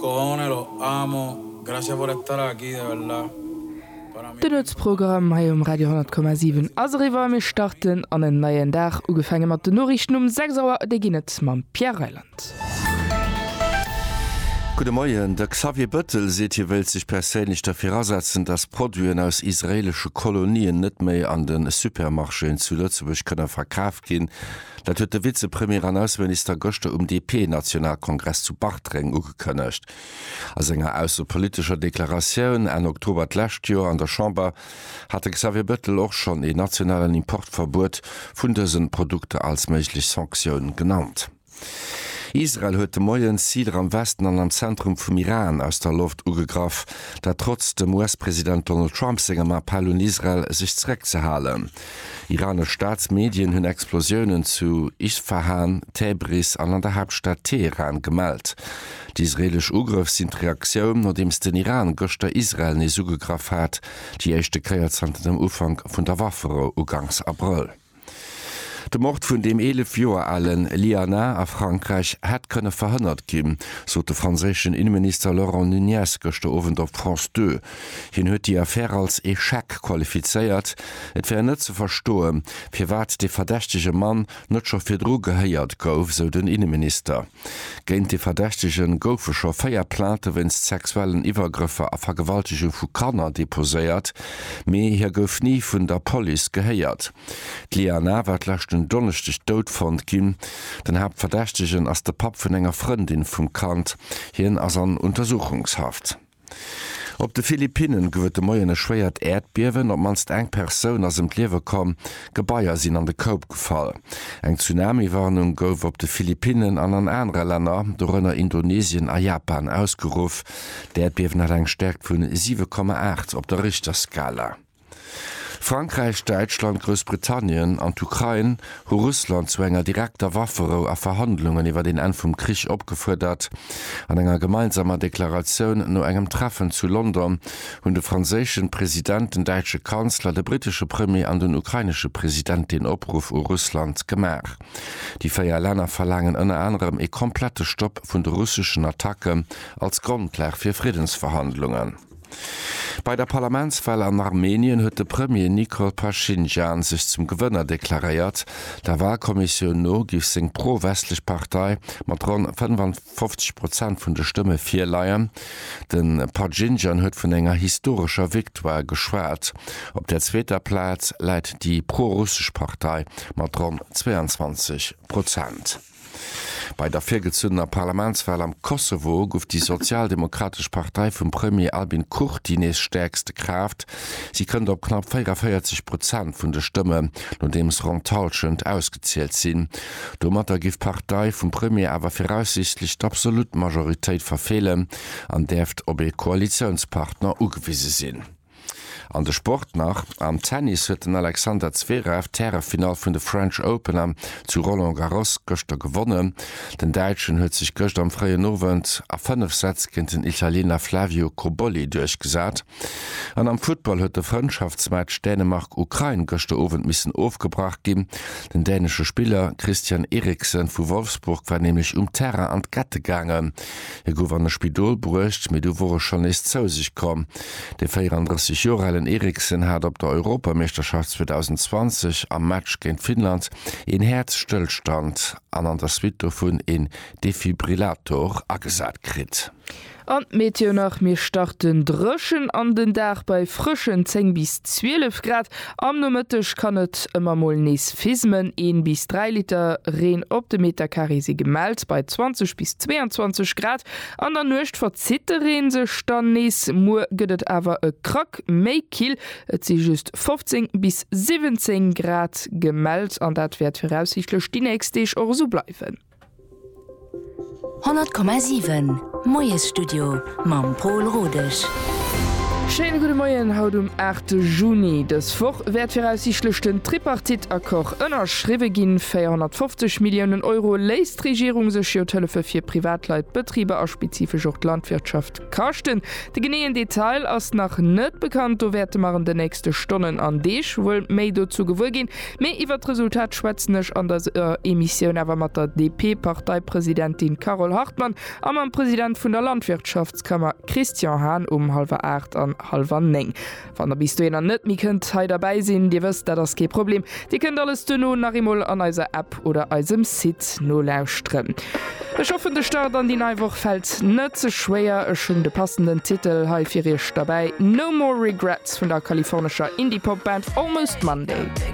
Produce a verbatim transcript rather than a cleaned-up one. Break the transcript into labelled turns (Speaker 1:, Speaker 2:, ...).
Speaker 1: cojones, los amo. Gracias por estar aquí, de verdad.
Speaker 2: Den Programm hai um Radio hundert Komma sieben asriwer mir starten an den neien Dach ugefang mat de Norrichten um sechs Uhr de ginnet mam Pierre Reiland.
Speaker 3: Gute Morgen, der Xavier Böttel seht hier will sich persönlich dafür ersetzen, dass Produkte aus israelische Kolonien nicht mehr an den Supermarschen zu Lützeburg können verkauft gehen. Das hat der Vizepremier an Außenminister Göster um D P-Nationalkongress zu Bachtring angekündigt. Als einer außenpolitischer Deklaration im Oktober letzten Jahr an der Chambre hatte Xavier Böttel auch schon ein nationalen Importverbot von diesen Produkten als mögliche Sanktionen genannt. Israel huet de Moien Ziel am Westen an am Zentrum vum Iran aus der Luft ugegraf, dat trotz dem U S-Präsident Donald Trump segem Appell un Israel sich zreck ze halen. Iraner Staatsmedien hunn Explosionen zu Isfahan, Tebris an an der Hauptstadt Teheran gemeldt. Die israelisch Ugriff sind Reaktionen, nachdem es den Iran goster Israel nie ugegraf hat, die echte Kreierzanten dem Ufang vun der Waffero ugangs April. De Mord vun dem elf Joer allen Liana a Frankreich het kënne verhënnert gin, so de franzéschen Innenminister Laurent Nunez gochte owen op France deux. Hin huet die Affaire als Echec qualifizéiert, et wär net ze verstoen, fir wat de verdächtige Mann net scho fir Dro gehéiert gouf, so den Innenminister. Géint de verdächtigen goufecher Féierplante wenns sexuellen Iwergriffe a Vergewaltigung vu Kanner deposéiert, méi hier gouf nie vun der Poli gehéiert. Liana wat lachten donnechtech dood fand ginn, den hab verdächtigen ass der Pap vun enger Freundin vum Kant hien ass an Untersuchungshaft. Op de Philippinen gowet de Moiene schwéiert Erdbiewen, op manst eng Persoun ass em Liewe kom, Gebaier sinn an de Koop gefall. Eng Tsunami-Warnung gouf op de Philippinen an an enre Länner, dorënner Indonesien a Japan ausgeruf. D'Erdbiewen hat eng stärkt vun sieben Komma acht op der Richterskala. Frankreich, Deutschland, Großbritannien an Ukraine ho Russland zu enger direkter Waffero a Verhandlungen iwwer den End vum Krich opgefordert. An enger gemeinsamer Deklaration no engem Treffen zu London hun de franzéschen Präsident, den deutsche Kanzler, de britische Premier an den ukrainische Präsident den Opruf u Russland gemer. Die Vier Länder verlangen unter anderem e komplette Stopp vun de russischen Attacke als Grundlage fir Friedensverhandlungen. Bei der Parlamentswahl an Armenien huet de Premier Nikol Pashinyan sich zum Gewinner deklariert. Der Wahlkommission no gif seg pro-westlich Partei mat rund fünfundfünfzig Prozent vun de Stimme vier Leiien. Den Pashinyan huet vun enger historischer Viktoire geschwert. Op der zweiter Platz leiit die pro-russisch Partei mat rund zweiundzwanzig Prozent. Bei der virgezündener Parlamentswahl am Kosovo gouf die Sozialdemokratische Partei vum Premier Albin Kurti stärkste Kraft. Sie kënnt op knapp vierundvierzig Prozent vun der Stimme, no dems Rontalschend ausgezielt sinn. Domatter gif Partei vum Premier awer voraussichtlich d'absolut Majoritéit verfehlen, an derft ob e Koalitionspartner ugewiese sinn. An der Sport nach am Tennis huet den Alexander Zverev Terrefinal vun de French Open am zu Roland Garros goster gewonnen. Den Deitschen huet sich gocht am freien Novent a fünf Sätz gegen den Italiener Flavio Cobolli durchgesat. An am Football huet der Freundschaftsmatch Dänemark-Ukraine goster Ovent missen aufgebracht gin. Den dänische Spieler Christian Eriksen vu Wolfsburg war nämlich um Terra an Gatte gangen. Er gouf an der Spidol bruecht, mit du wo schon is zou sich kom. De vierunddreißig Jahre Eriksen hat op der Europameisterschaft zwanzig zwanzig am Match gegen Finnland in Herzstillstand an an der Suite vun en Defibrillator agesat krit.
Speaker 2: An Meteo nach mir starten Drschen an den Dach bei frischen zehn bis zwölf Grad. Am Nometisch kann et immer mal nees fismen, ein bis drei Liter Regen op de Meter Karisi gemeldet bei zwanzig bis zweiundzwanzig Grad. An der Nucht verzitteren sech dann nees, mu gëtt awer e Krack méi kiel. Et si just fünfzehn bis siebzehn Grad gemeldet, an dat werd voraussichtlich die nächste auch so bleiben.
Speaker 4: hundert Komma sieben Moyes Studio mam Paul Rodech.
Speaker 2: Schöne gute Morgen, haut um achte Juni. Das Woch wird für aus die schlichten Tripartit-Akkor unterschrieben gehen. vierhundertfünfzig Millionen Euro lässt die Regierung sich für vier Privatleute, Betriebe und spezifisch auch die Landwirtschaft kosten. Die genauen Details ist noch nicht bekannt. Da werden wir in den nächsten Stunden an dich wohl mehr dazu gewohnt gehen. Mehr über das Resultat schwätzen wir an der äh, Emission aber mit der D P-Parteipräsidentin Carol Hartmann und dem Präsident von der Landwirtschaftskammer Christian Hahn um halb acht an halber neng. Wann der bist du en net mi könnt he dabei sinn, Di wisst dat das ke Problem. Di könnt alles du no nachmol an eiser App oder eisem Sit no lausren. Ech hoffe de Start an die Neiwoch fällt net ze schwéier e schon de passenden Titel haifirch dabei. No More Regrets vun der kalifornischer Indie-Pop-Band Almost Monday.